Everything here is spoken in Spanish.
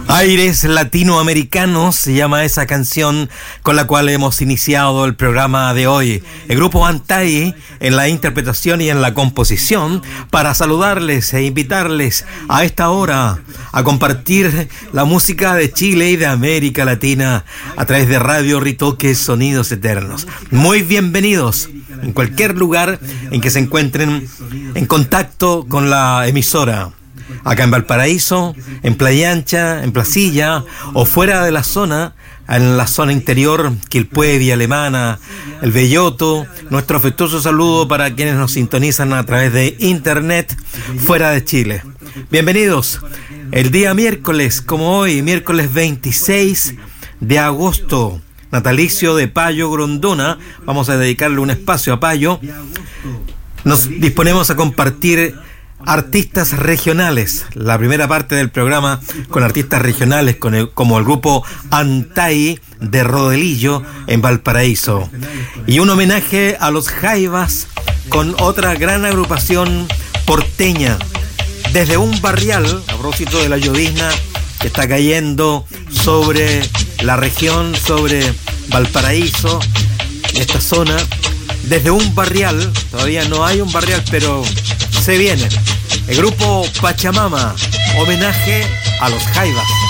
Aires latinoamericanos se llama esa canción con la cual hemos iniciado el programa de hoy. El grupo Antaí en la interpretación y en la composición, para saludarles e invitarles a esta hora a compartir la música de Chile y de América Latina a través de Radio Ritoque Sonidos Eternos. Muy bienvenidos en cualquier lugar en que se encuentren en contacto con la emisora. Acá en Valparaíso, en Playa Ancha, en Placilla o fuera de la zona, en la zona interior, Quilpué, Villa Alemana, El Belloto. Nuestro afectuoso saludo para quienes nos sintonizan a través de internet fuera de Chile. Bienvenidos. El día miércoles, como hoy, miércoles 26 de agosto, natalicio de Payo Grondona. Vamos a dedicarle un espacio a Payo. Nos disponemos a compartir artistas regionales, la primera parte del programa con artistas regionales como el grupo Antaí de Rodelillo en Valparaíso, y un homenaje a los Jaivas con otra gran agrupación porteña desde un barrial, a propósito de la llovizna que está cayendo sobre la región, sobre Valparaíso, esta zona. Desde un barrial, todavía no hay un barrial, pero se viene. El grupo Pachamama, homenaje a los Jaivas.